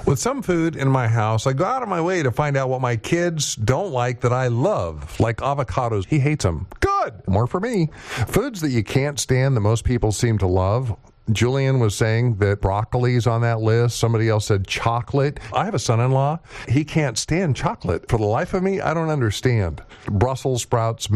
With some food in my house, I go out of my way to find out what my kids don't like that I love, like avocados. He hates them. Good. More for me. Foods that you can't stand that most people seem to love. Julian was saying that broccoli's on that list. Somebody else said chocolate. I have a son-in-law. He can't stand chocolate. For the life of me, I don't understand. Brussels sprouts,